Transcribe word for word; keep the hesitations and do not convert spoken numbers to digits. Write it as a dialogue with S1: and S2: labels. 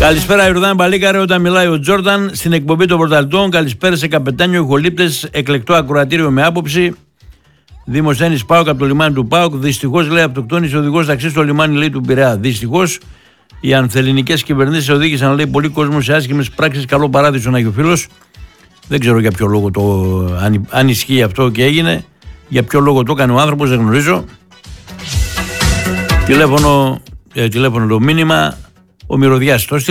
S1: Καλησπέρα, Ιορδάν Παλίκαρε, όταν μιλάει ο Τζόρνταν στην εκπομπή των Πορταλτών. Καλησπέρα σε καπετάνιο, ηχολήπτες, εκλεκτό ακροατήριο με άποψη. Δημοσθένης ΠΑΟΚ από το λιμάνι του ΠΑΟΚ. Δυστυχώς, λέει, αυτοκτόνησε οδηγός ταξί στο λιμάνι, λέει, του Πειραιά. Δυστυχώς, οι ανθελληνικές κυβερνήσεις οδήγησαν, λέει, πολύ κόσμο σε άσχημες πράξεις. Καλό παράδεισο να έχει ο φίλος. Δεν ξέρω για ποιο λόγο το. Αν, αν ισχύει αυτό και έγινε. Για ποιο λόγο το έκανε ο άνθρωπος, δεν γνωρίζω. Τηλέφωνο, ε, τηλέφωνο το μήνυμα. Ο Μυρωδιάς το